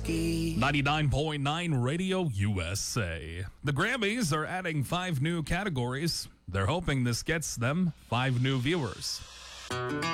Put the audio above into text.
ski. 99.9 Radio USA. The Grammys are adding 5 new categories. They're hoping this gets them 5 new viewers.